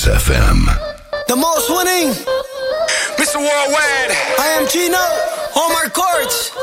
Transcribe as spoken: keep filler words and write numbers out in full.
Kiss F M. The most winning, Mister Worldwide. I am Gino, Omar Courts.